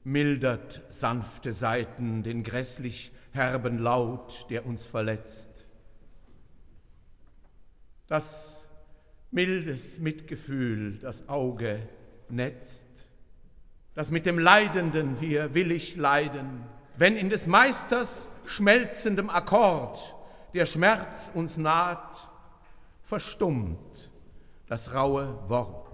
mildert sanfte Saiten den grässlich herben Laut, der uns verletzt. Das mildes Mitgefühl das Auge netzt, dass mit dem Leidenden wir willig leiden, wenn in des Meisters schmelzendem Akkord der Schmerz uns naht, verstummt das raue Wort.